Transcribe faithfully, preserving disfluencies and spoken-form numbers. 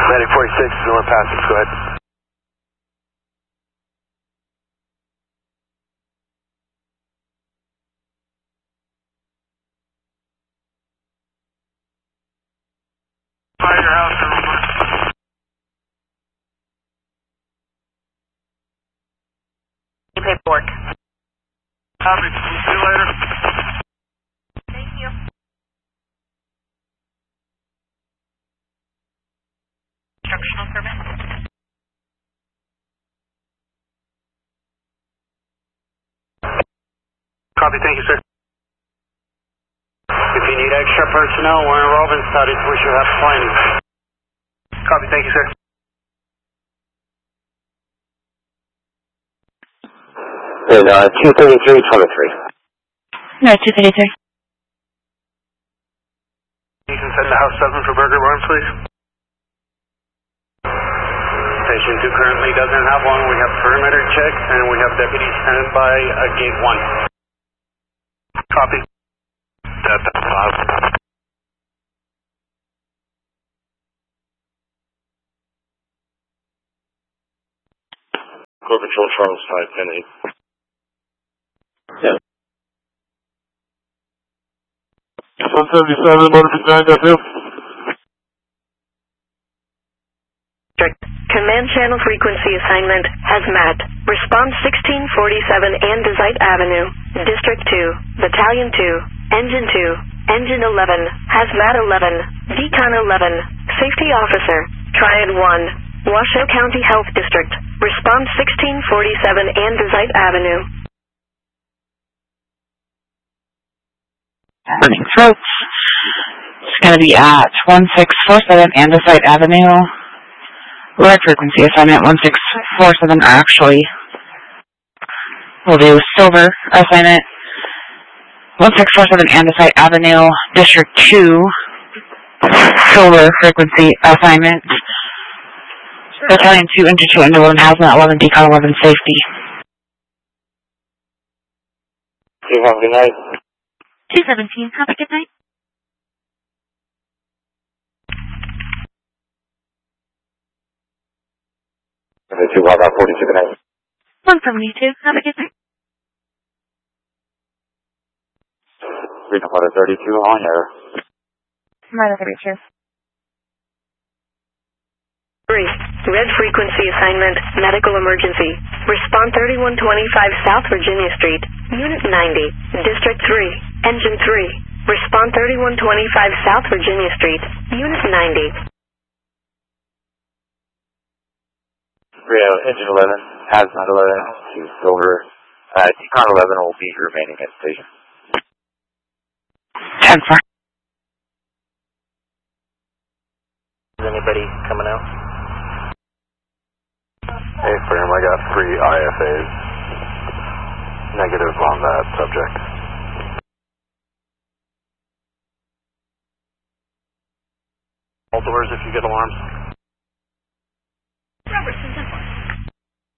Medic forty-six is the one passing, go ahead. Fire your house, everyone. Paperwork. Copy. We'll see you later. Thank you. Instructional permit. Copy, thank you, sir. If you need extra personnel, we're in Robin studies. We should have plenty. Copy, thank you, sir. And uh, two thirty-three twenty-three. No, two thirty-three. You can send the house seven for burger alarm, please. Station two currently doesn't have one. We have perimeter checks and we have deputies standing by uh, gate one. Copy. That, that's five. Core Patrol Charles five ten eight. Yeah. one seventy-seven, motor nine F M. Command channel frequency assignment has met. Response sixteen forty-seven Andesite Avenue, District two, Battalion two, Engine two, Engine eleven, Hazmat eleven, Decon eleven, Safety Officer, Triad one, Washoe County Health District. Response sixteen forty-seven Andesite Avenue. Morning, folks. It's going to be at one six four seven Andesite Avenue. Red frequency assignment one six four seven, actually. We'll do silver assignment one six four seven Andesite Avenue, District two. Silver frequency assignment. Battalion two, Engine two, Engine eleven, Hazmat eleven, Decon eleven, Safety. You have a good night. two seventeen, have a good night. two one forty-two, good night. one seventy-two, have a good night. three thirty-two on air. Minus thirty-two. three. Red frequency assignment, medical emergency. Response thirty-one twenty-five South Virginia Street, Unit ninety, District three, Engine three. Response thirty-one twenty-five South Virginia Street, Unit ninety. Rio, Engine eleven, Hazmat eleven, to Silver. Uh, Decon eleven will be remaining at station. ten four. Is anybody coming out? Hey, Fram, I got three I F As. Negative on that subject. All doors if you get alarms. Robertson